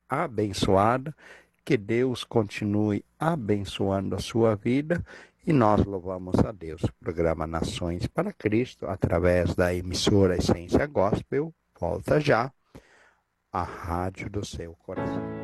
abençoada, que Deus continue abençoando a sua vida e nós louvamos a Deus. O programa Nações para Cristo, através da emissora Essência Gospel, volta já, a rádio do seu coração.